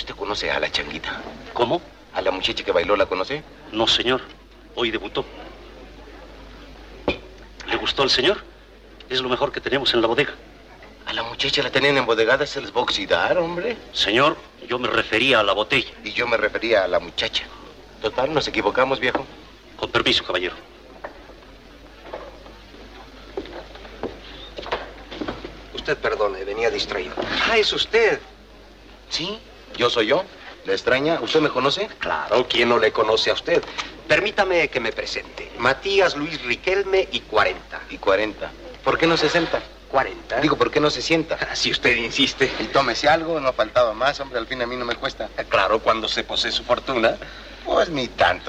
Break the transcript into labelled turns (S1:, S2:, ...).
S1: ¿Usted conoce a la Changuita?
S2: ¿Cómo?
S1: ¿A la muchacha que bailó la conoce?
S2: No, señor. Hoy debutó. ¿Le gustó al señor? Es lo mejor que tenemos en la bodega.
S1: A la muchacha la tenían embodegada, se les va a oxidar, hombre.
S2: Señor, yo me refería a la botella.
S1: Y yo me refería a la muchacha. Total, nos equivocamos, viejo.
S2: Con permiso, caballero.
S3: Usted perdone, venía distraído. Ah, es usted.
S1: Sí, yo soy yo. ¿Le extraña? ¿Usted me conoce?
S3: Claro, ¿quién no le conoce a usted? Permítame que me presente. Matías Luis Riquelme y 40.
S1: Y 40. ¿Por qué no 60?
S3: 40.
S1: Digo, ¿por qué no se sienta?
S3: Si usted insiste.
S1: Y tómese algo, no ha faltado más, hombre, al fin a mí no me cuesta.
S3: Claro, cuando se posee su fortuna.
S1: Pues ni tanto.